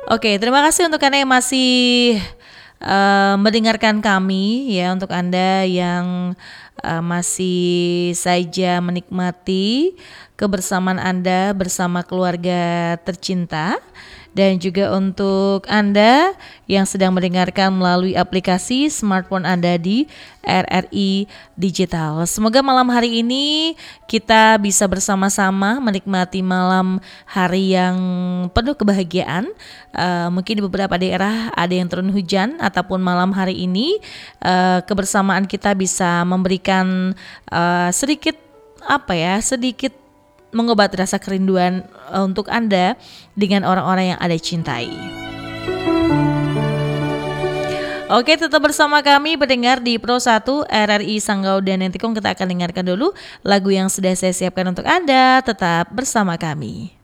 Oke, terima kasih untuk Anda yang masih mendengarkan kami ya, untuk Anda yang masih saja menikmati kebersamaan Anda bersama keluarga tercinta, dan juga untuk Anda yang sedang mendengarkan melalui aplikasi smartphone Anda di RRI Digital. Semoga malam hari ini kita bisa bersama-sama menikmati malam hari yang penuh kebahagiaan. Mungkin di beberapa daerah ada yang turun hujan, ataupun malam hari ini kebersamaan kita bisa memberikan sedikit mengobati rasa kerinduan untuk Anda dengan orang-orang yang Anda cintai. Oke, tetap bersama kami pendengar di Pro 1 RRI Sanggau dan Nentikom. Kita akan dengarkan dulu lagu yang sudah saya siapkan untuk Anda. Tetap bersama kami.